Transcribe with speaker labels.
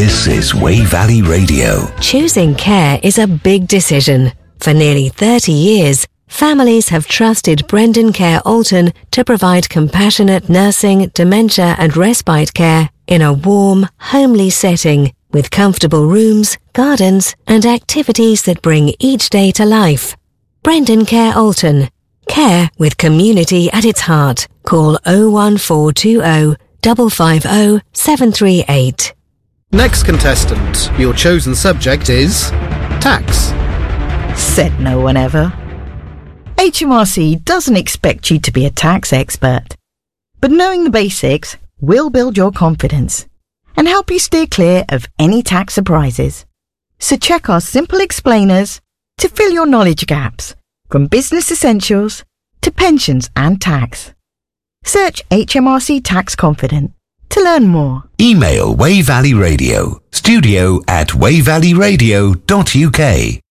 Speaker 1: This is Way Valley Radio.
Speaker 2: Choosing care is a big decision. For nearly 30 years, families have trusted Brendan Care Alton to provide compassionate nursing, dementia and respite care in a warm, homely setting with comfortable rooms, gardens and activities that bring each day to life. Brendan Care Alton. Care with community at its heart. Call 01420 550 738.
Speaker 3: Next contestant, your chosen subject is tax.
Speaker 4: Said no one ever. HMRC doesn't expect you to be a tax expert, but knowing the basics will build your confidence and help you steer clear of any tax surprises. So check our simple explainers to fill your knowledge gaps, from business essentials to pensions and tax. Search HMRC Tax Confident to learn more.
Speaker 1: Email Way Valley Radio, studio@wayvalleyradio.uk.